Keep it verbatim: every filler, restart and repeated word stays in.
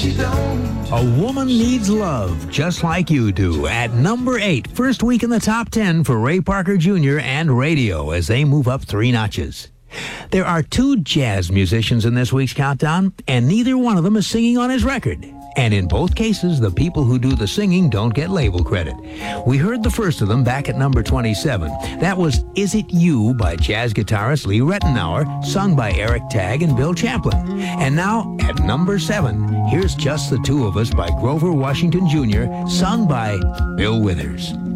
you don't. A Woman Needs Love, Just Like You Do, at number eight. First week in the top ten for Ray Parker Junior and Radio as they move up three notches. There are two jazz musicians in this week's countdown, and neither one of them is singing on his record. And in both cases, the people who do the singing don't get label credit. We heard the first of them back at number twenty-seven. That was Is It You by jazz guitarist Lee Rettenauer, sung by Eric Tagg and Bill Champlin. And now, at number seven, here's Just the Two of Us by Grover Washington Junior, sung by Bill Withers.